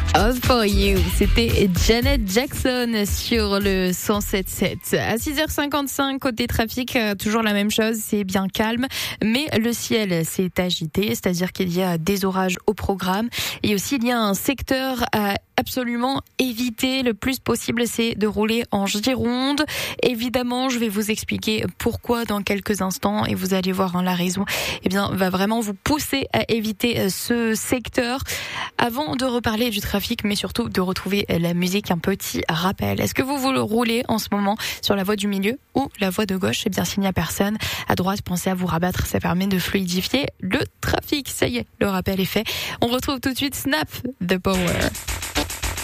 All for You, c'était Janet Jackson sur le 107.7. À 6h55, côté trafic, toujours la même chose, c'est bien calme, mais le ciel s'est agité, c'est-à-dire qu'il y a des orages au programme. Et aussi, il y a un secteur à absolument éviter le plus possible, c'est de rouler en Gironde. Évidemment, je vais vous expliquer pourquoi dans quelques instants et vous allez voir la raison. Va vraiment vous pousser à éviter ce secteur. Avant de reparler du trafic, mais surtout de retrouver la musique, un petit rappel. Est-ce que vous roulez en ce moment sur la voie du milieu ou la voie de gauche? S'il n'y a personne à droite, pensez à vous rabattre. Ça permet de fluidifier le trafic. Ça y est, le rappel est fait. On retrouve tout de suite Snap, The Power.